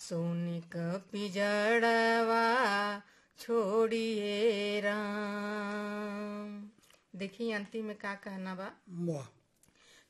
सोने क पिजड़वा छोड़िए राम। देखिए अंतिम में का कहना बा। वाह।